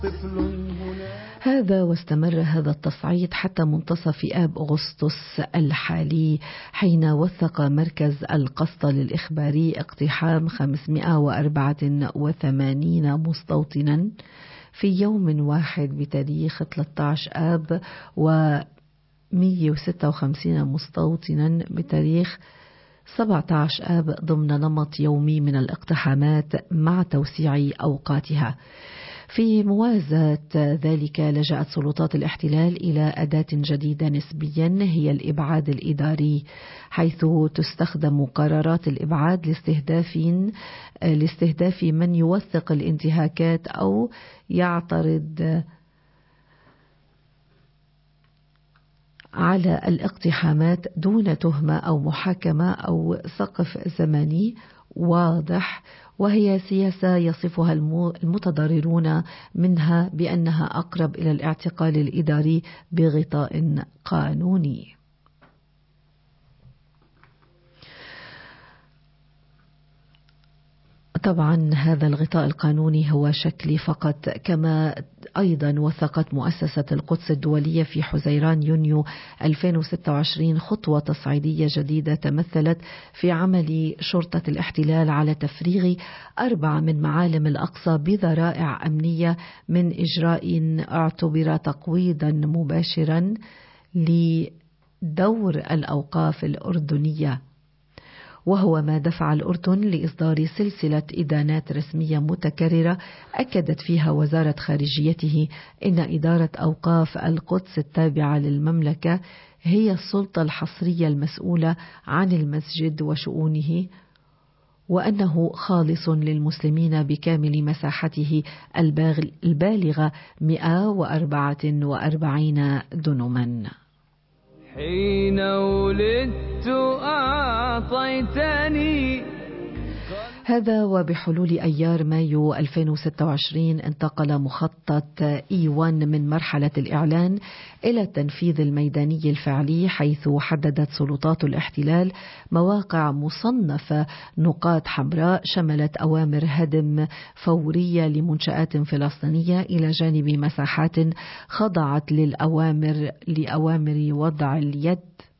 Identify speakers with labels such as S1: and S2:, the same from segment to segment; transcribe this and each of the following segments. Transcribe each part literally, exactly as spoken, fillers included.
S1: هذا واستمر هذا التصعيد حتى منتصف آب أغسطس الحالي، حين وثق مركز القسطل الإخباري اقتحام خمسمائة وأربعة وثمانين مستوطنا في يوم واحد بتاريخ ثلاثة عشر آب، ومئة وستة وخمسين مستوطنا بتاريخ سبعة عشر آب، ضمن نمط يومي من الاقتحامات مع توسيع أوقاتها. في موازاة ذلك لجأت سلطات الاحتلال إلى أداة جديدة نسبيا، هي الإبعاد الإداري، حيث تستخدم قرارات الإبعاد لاستهداف لاستهداف من يوثق الانتهاكات أو يعترض على الاقتحامات دون تهمة أو محاكمة أو سقف زمني واضح، وهي سياسة يصفها المتضررون منها بأنها أقرب إلى الاعتقال الإداري بغطاء قانوني. طبعا هذا الغطاء القانوني هو شكلي فقط، كما أيضا وثقت مؤسسة القدس الدولية في حزيران يونيو ألفين وستة وعشرين خطوة تصعيدية جديدة تمثلت في عمل شرطة الاحتلال على تفريغ أربعة من معالم الأقصى بذرائع أمنية من إجراء اعتبر تقويضا مباشرا لدور الأوقاف الأردنية، وهو ما دفع الأردن لإصدار سلسلة إدانات رسمية متكررة أكدت فيها وزارة خارجيته إن إدارة أوقاف القدس التابعة للمملكة هي السلطة الحصرية المسؤولة عن المسجد وشؤونه، وأنه خالص للمسلمين بكامل مساحته البالغة مئة وأربعة وأربعين دنما.
S2: حين ولدت أعطيتني.
S1: هذا وبحلول أيار مايو ألفين وستة وعشرين انتقل مخطط إي واحد من مرحلة الإعلان إلى التنفيذ الميداني الفعلي، حيث حددت سلطات الاحتلال مواقع مصنفة نقاط حمراء شملت أوامر هدم فورية لمنشآت فلسطينية إلى جانب مساحات خضعت للأوامر لأوامر وضع اليد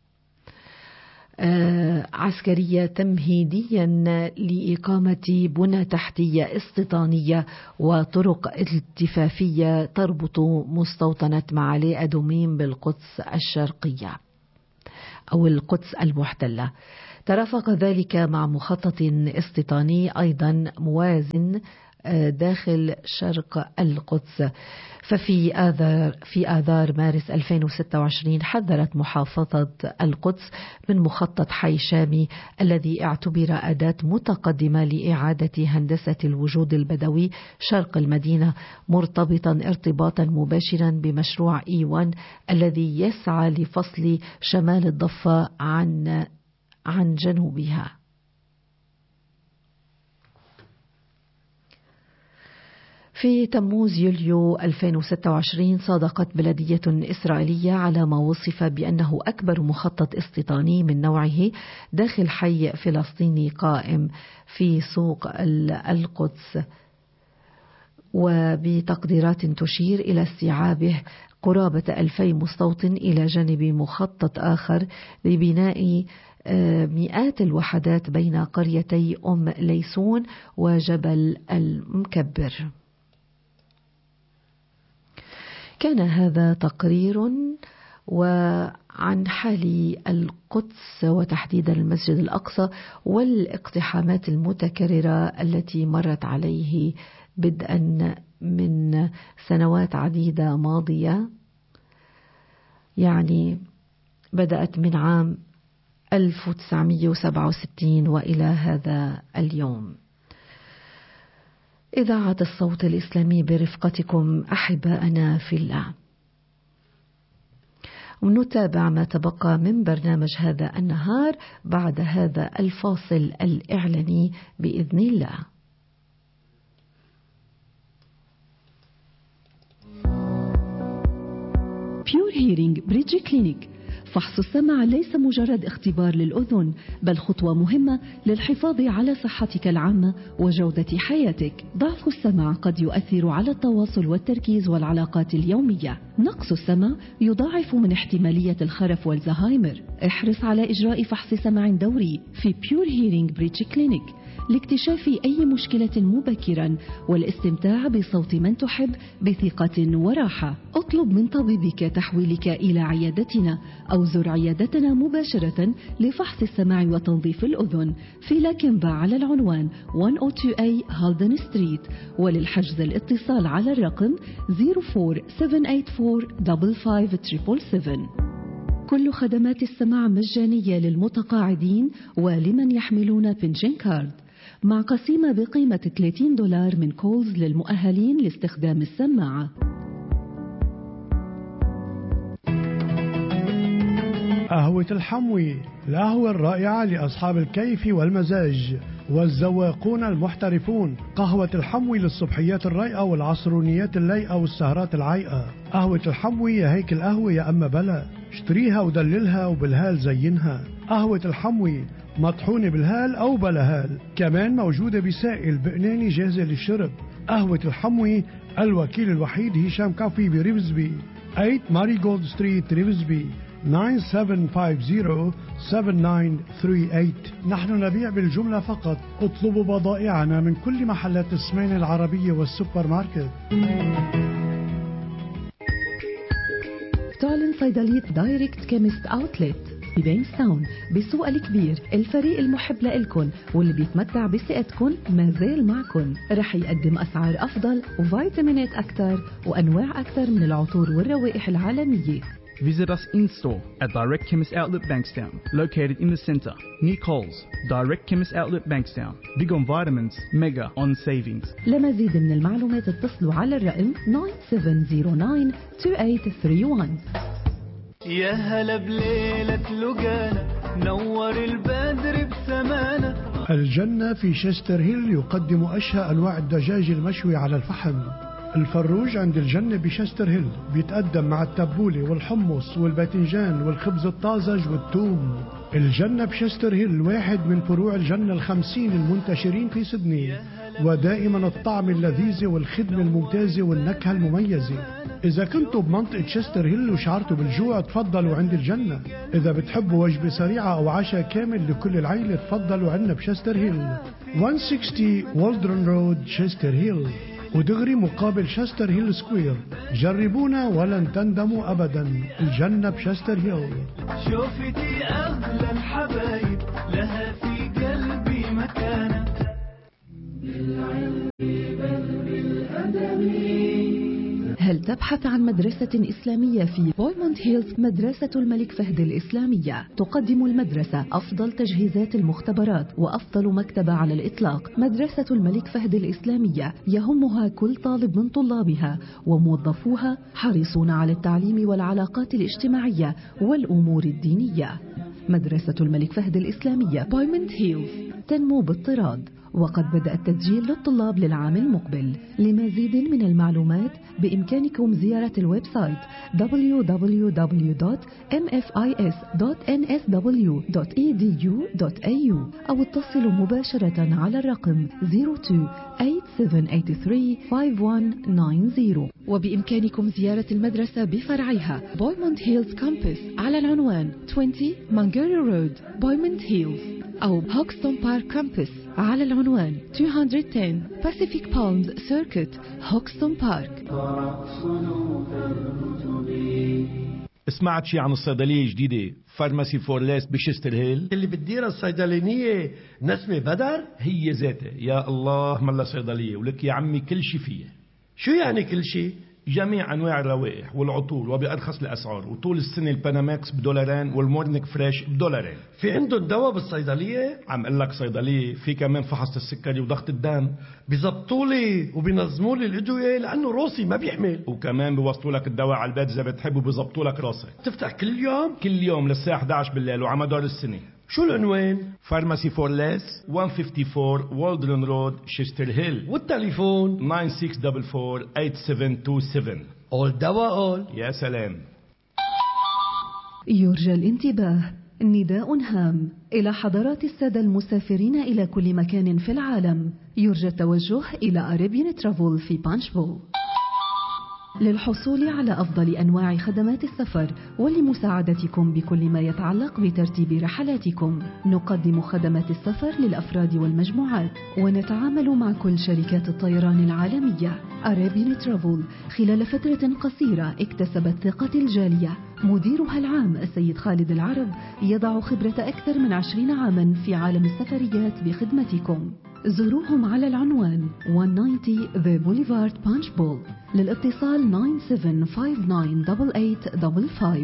S1: عسكرية تمهيديا لإقامة بنى تحتية استيطانية وطرق التفافية تربط مستوطنة معالي أدوميم بالقدس الشرقية أو القدس المحتلة. ترافق ذلك مع مخطط استيطاني أيضا موازن داخل شرق القدس. ففي آذار في آذار مارس ألفين وستة وعشرين حذرت محافظة القدس من مخطط حي شامي الذي اعتبر أداة متقدمة لإعادة هندسة الوجود البدوي شرق المدينة، مرتبطا ارتباطا مباشرا بمشروع إي واحد الذي يسعى لفصل شمال الضفة عن عن جنوبها. في تموز يوليو ألفين وستة وعشرين صادقت بلدية إسرائيلية على ما وصف بأنه أكبر مخطط استيطاني من نوعه داخل حي فلسطيني قائم في سوق القدس، وبتقديرات تشير إلى استيعابه قرابة ألفي مستوطن إلى جانب مخطط آخر لبناء مئات الوحدات بين قريتي أم ليسون وجبل المكبر. كان هذا تقرير وعن حال القدس وتحديدا المسجد الأقصى والاقتحامات المتكررة التي مرت عليه بدءا من سنوات عديدة ماضية، يعني بدأت من عام ألف وتسعمئة وسبعة وستين وإلى هذا اليوم. إذاعة الصوت الإسلامي برفقتكم أحباءنا في الله، ونتابع ما تبقى من برنامج هذا النهار بعد هذا الفاصل الإعلاني بإذن الله.
S3: بيور هيرينج بريدج كلينيك، فحص السمع ليس مجرد اختبار للأذن، بل خطوة مهمة للحفاظ على صحتك العامة وجودة حياتك. ضعف السمع قد يؤثر على التواصل والتركيز والعلاقات اليومية. نقص السمع يضاعف من احتمالية الخرف والزهايمر. احرص على إجراء فحص سمع دوري في Pure Hearing Bridge Clinic لاكتشاف أي مشكلة مبكرا والاستمتاع بصوت من تحب بثقة وراحة. اطلب من طبيبك تحويلك إلى عيادتنا أو زر عيادتنا مباشرة لفحص السمع وتنظيف الأذن في لاكنبا على العنوان مئة واثنين إيه هالدن ستريت. وللحجز الاتصال على الرقم صفر أربعة سبعة ثمانية أربعة خمسة خمسة سبعة سبعة. كل خدمات السماع مجانية للمتقاعدين ولمن يحملون بنشن كارد، مع قسيمة بقيمة ثلاثين دولار من كولز للمؤهلين لاستخدام السماعة.
S4: قهوة الحموي، القهوة الرائعة لأصحاب الكيف والمزاج والذواقون المحترفون. قهوة الحموي للصبحيات الرايقة والعصرونيات اللايقة والسهرات العايقة. قهوة الحموي يا هيك القهوة يا أما بلا، اشتريها ودللها وبالهال زينها. قهوة الحموي مطحونة بالهال أو بلا هال، كمان موجودة بسائل بقناني جاهزة للشرب. قهوة الحموي الوكيل الوحيد هشام كافي بريفزبي، ثمانية ماري جولد ستريت ريفزبي، تسعة سبعة خمسة صفر سبعة تسعة ثلاثة ثمانية. نحن نبيع بالجملة فقط. اطلبوا بضائعنا من كل محلات السمين العربية والسوبر ماركت.
S3: تعلن صيدلية دايركت كيمست اوتلت ببينستاون بسوق الكبير. الفريق المحب لإلكن واللي بيتمتع بثقتكن ما زال معكن. رح يقدم أسعار أفضل وفيتامينات أكثر وأنواع أكثر من العطور والروائح العالمية.
S5: Visit us in-store at Direct Chemist Outlet Bankstown, located in the centre, near Coles. Direct Chemist Outlet Bankstown. Big on vitamins, mega on savings.
S3: لمزيد من المعلومات اتصلوا على الرقم تسعة سبعة صفر تسعة ثمانية ثلاثة واحد.
S2: يا هلا بليلة لقانا نور البدر بسمانة.
S4: الجنة في شستر هيل يقدم أشهى أنواع الدجاج المشوي على الفحم. الفروج عند الجنة بشستر هيل بيتقدم مع التبولة والحمص والباذنجان والخبز الطازج والثوم. الجنة بشستر هيل واحد من فروع الجنة الخمسين المنتشرين في سيدني، ودائما الطعم اللذيذ والخدمة الممتازة والنكهة المميزة. إذا كنتوا بمنطقة شستر هيل وشعرتوا بالجوع تفضلوا عند الجنة. إذا بتحبوا وجبة سريعة أو عشاء كامل لكل العائلة تفضلوا عنا بشستر هيل، مئة وستين والدرن رود شستر هيل، ودغري مقابل شستر هيل سكوير. جربونا ولن تندموا أبدا. الجنة بشستر هيل.
S2: شوفتي أغلى الحبايب لها في قلبي مكانة. بالعلم بل بالأدب.
S3: هل تبحث عن مدرسة إسلامية في بويموند هيلز؟ مدرسة الملك فهد الإسلامية تقدم المدرسة أفضل تجهيزات المختبرات وأفضل مكتبة على الإطلاق. مدرسة الملك فهد الإسلامية يهمها كل طالب من طلابها، وموظفوها حريصون على التعليم والعلاقات الاجتماعية والأمور الدينية. مدرسة الملك فهد الإسلامية بويموند هيلز تنمو باضطراد، وقد بدأ التسجيل للطلاب للعام المقبل. لمزيد من المعلومات بإمكانكم زيارة الويب سايت دبليو دبليو دبليو دوت إم إف آي إس دوت إن إس دبليو دوت إي دي يو دوت إيه يو أو اتصلوا مباشرة على الرقم صفر اثنين ثمانية سبعة ثمانية ثلاثة خمسة واحد تسعة صفر. وبإمكانكم زيارة المدرسة بفرعيها بويموند هيلز كامبس على العنوان عشرين مانجاري رود بويموند هيلز، أو هوكستون بارك كامبس على العنوان مئتين وعشرة Pacific Palms Circuit هوكستون بارك.
S6: سمعت شي عن الصيدلية الجديدة فارماسي فورليس بشستر هيل
S7: اللي بتديرها الصيدلانية نسمة بدر؟
S6: هي ذاتها. يا الله ملا صيدلية ولك يا عمي كل شي فيها.
S7: شو يعني كل شي؟
S6: جميع أنواع الروائح والعطور وبأرخص الأسعار، وطول السنة الباناماكس بدولارين والمورنيك فريش بدولارين.
S7: في عندهم دواء بالصيدلية؟
S6: عم قل لك صيدلية في كمان فحص السكري وضغط الدم.
S7: بيزبطوا لي وبينظموا لي الأدوية لأنه روسي ما بيحمل،
S6: وكمان بيوصلوا لك الدواء على البيت إذا بتحب وبيزبطوا لك راسك.
S7: تفتح كل يوم؟
S6: كل يوم للساعة إحدى عشر بالليل وعلى مدار السنة.
S7: شو العنوان؟
S6: فارماسي فور ليس مئة وخمسة وخمسين والدرن رود شستر هيل،
S7: والتليفون
S6: تسعة ستة أربعة أربعة ثمانية سبعة اتنين سبعة.
S7: أول دواء أول. يا سلام.
S3: يرجى الانتباه. نداء هام إلى حضرات السادة المسافرين إلى كل مكان في العالم. يرجى التوجه إلى أريبيان ترافل في بانشبو. للحصول على أفضل أنواع خدمات السفر ولمساعدتكم بكل ما يتعلق بترتيب رحلاتكم، نقدم خدمات السفر للأفراد والمجموعات، ونتعامل مع كل شركات الطيران العالمية. أريبيان ترافل خلال فترة قصيرة اكتسبت ثقة الجالية. مديرها العام السيد خالد العرب يضع خبرة أكثر من عشرين عاما في عالم السفريات بخدمتكم. زوروهم على العنوان مئة وتسعين The Boulevard Punchbowl. للاتصال تسعة سبعة خمسة تسعة ثمانية ثمانية خمسة خمسة.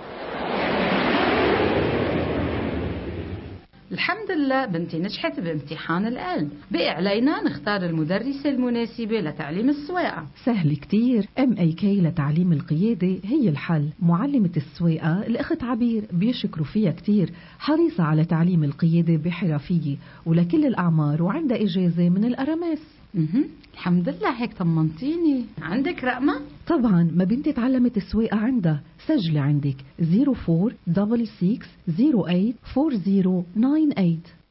S8: الحمد لله بنتي نجحت بامتحان الآن. بقي علينا نختار المدرسة المناسبة لتعليم السواقة.
S1: سهل كتير. ام اي كي لتعليم القيادة هي الحل. معلمة السواقة الأخت عبير بيشكروا فيها كتير، حريصة على تعليم القيادة بحرفية ولكل الأعمار، وعندها إجازة من الأرامس.
S8: اها الحمد لله، هيك طمنتيني. عندك رقمة؟
S1: طبعا، ما بنتي تعلمت السواقة عندها. سجلي عندك صفر أربعة ستة ستة ستة ثمانية ثمانية أربعة صفر تسعة ثمانية ثمانية.